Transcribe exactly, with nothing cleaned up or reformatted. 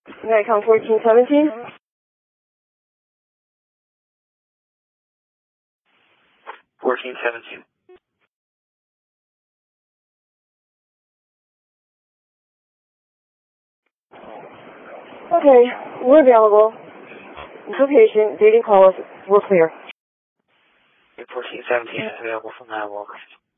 Nikon fourteen seventeen. fourteen seventeen. Okay, we're available. Location, dating call us. We're clear. fourteen seventeen is available from nine one one.